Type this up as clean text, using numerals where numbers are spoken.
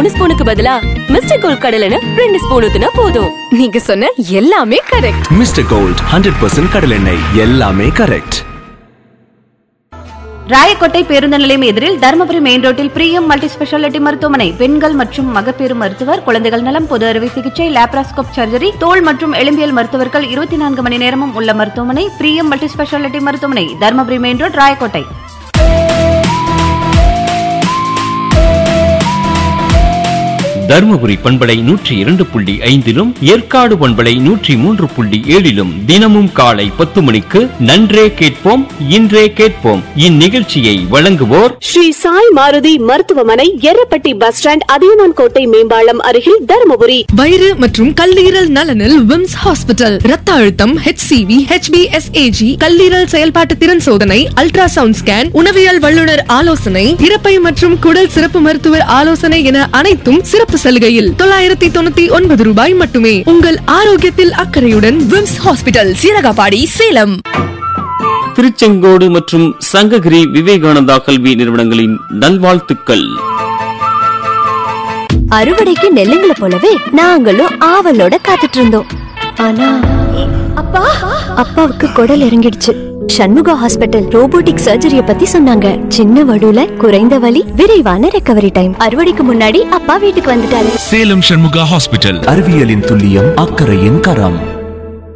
3 ஸ்பூனுக்கு பதிலா mister gold கடலைன்னு 2 spoon ஊத்துனா போதும். நீங்க சொன்ன எல்லாமே கரெக்ட். மிஸ்டர் கோல்ட் 100% கடலெண்ணெய், எல்லாமே கரெக்ட். ராயக்கோட்டை பேருந்து நிலையம் எதிரில் தருமபுரி மெயின் ரோட்டில் பிரியம் மல்டி ஸ்பெஷாலிட்டி மருத்துவமனை. பெண்கள் மற்றும் மகப்பேறு மருத்துவர், குழந்தைகள் நலம், பொது அறுவை சிகிச்சை, லாப்ராஸ்கோப் சர்ஜரி, தோல் மற்றும் எலும்பியல் மருத்துவர்கள் 24 மணி நேரமும் உள்ள மருத்துவமனை பிரியம் மல்டி ஸ்பெஷாலிட்டி மருத்துவமனை, தருமபுரி மெயின் ரோட், ராயக்கோட்டை. தர்மபுரி பண்பலை 102.5 ஏற்காடு பண்பலை 103.7 தினமும் காலை 10 மணிக்கு நன்றே கேட்போம் இன்றே கேட்போம். இந்நிகழ்ச்சியை வழங்குவோர் ஸ்ரீ சாய் மாருதி மருத்துவமனை, எர்ரப்பட்டி பஸ் ஸ்டாண்ட், அதியமான் கோட்டை மேம்பாலம் அருகில், தருமபுரி. வயிறு மற்றும் கல்லீரல் நலனில் விம்ஸ் ஹாஸ்பிட்டல். ரத்த அழுத்தம், HCV, HbSAg, கல்லீரல் செயல்பாட்டு திறன் சோதனை, அல்ட்ராசவுண்ட் ஸ்கேன், உணவியல் வல்லுநர் ஆலோசனை, இறப்பை மற்றும் குடல் சிறப்பு மருத்துவர் ஆலோசனை என அனைத்தும் சிறப்பு சலுகையில் 999 ரூபாய் மட்டுமே. உங்கள் ஆரோக்கியத்தில் அக்கறையுடன் விம்ஸ் ஹாஸ்பிட்டல், சீரகாபாடி, சேலம். திருச்செங்கோடு மற்றும் சங்ககிரி விவேகானந்தா கல்வி நிறுவனங்களின் நல்வாழ்த்துக்கள். அறுவடைக்கு நெல்லுங்களை போலவே நாங்களும் ஆவலோட காத்துட்டு இருந்தோம். ஆனா அப்பாவுக்கு குடல் இறங்கிடுச்சு. சண்முகா ஹாஸ்பிட்டல் ரோபோட்டிக் சர்ஜரிய பத்தி சொன்னாங்க. சின்ன வடுல குறைந்த வலி, விரைவான ரெக்கவரி டைம். அறுவடைக்கு முன்னாடி அப்பா வீட்டுக்கு வந்துட்டாரு. சேலம் சண்முகா ஹாஸ்பிட்டல். அறிவியலின் துல்லியம், அக்கறையின் கரம்.